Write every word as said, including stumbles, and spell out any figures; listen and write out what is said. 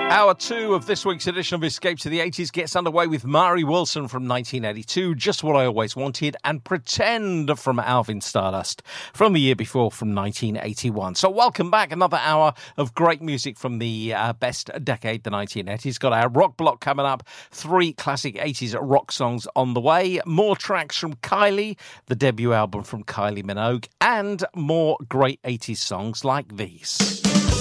Hour two of this week's edition of Escape to the eighties gets underway with Mari Wilson from nineteen eighty-two, Just What I Always Wanted, and Pretend from Alvin Stardust from the year before, from nineteen eighty-one. So welcome back, another hour of great music from the uh, best decade, the nineteen eighties. Got our rock block coming up, three classic eighties rock songs on the way, more tracks from Kylie, the debut album from Kylie Minogue, and more great eighties songs like these.